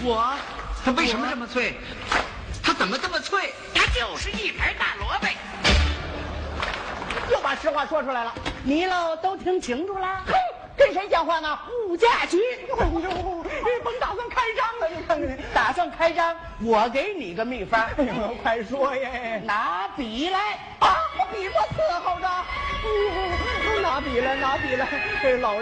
它为什么这么脆？它怎么这么脆？ 它就是一盘大萝卜。 又把实话说出来了，你喽都听清楚了？哼，跟谁讲话呢？物价局。甭打算开张了，你看看，打算开张，我给你个秘方。快说耶！拿笔来啊！我笔我伺候着。拿笔了，拿笔了，这老人。